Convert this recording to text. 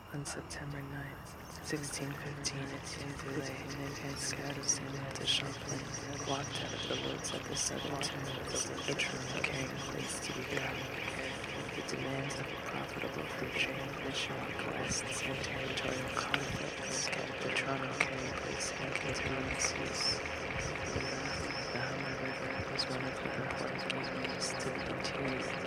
On September 9th, 1615, it came too late. It scattered seeming to Champlain, blocked out of the woods at the southern terminus of the Toronto carrying place to be found. The demands of a profitable fruit trade, national quests, and territorial conflicts kept the Toronto carrying place in continuous use. The mouth of the Humber River was one of the important gateways to the interior